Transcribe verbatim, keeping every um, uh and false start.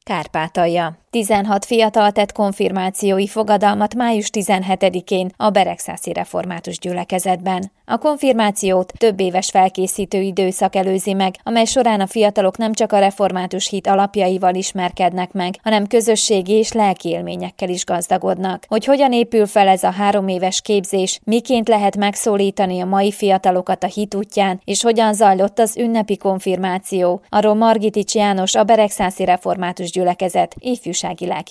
Kárpátalja. tizenhat fiatal tett konfirmációi fogadalmat május tizenhetedikén a Beregszászi Református Gyülekezetben. A konfirmációt több éves felkészítő időszak előzi meg, amely során a fiatalok nem csak a református hit alapjaival ismerkednek meg, hanem közösségi és lelki élményekkel is gazdagodnak. Hogy hogyan épül fel ez a három éves képzés, miként lehet megszólítani a mai fiatalokat a hit útján, és hogyan zajlott az ünnepi konfirmáció, arról Margitics János, a Beregszászi Református Gyülekezet ifjúsági lelki